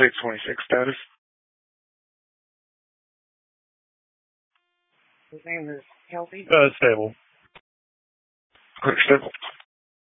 State 26 status. His name is Kelsey. Stable. Stable.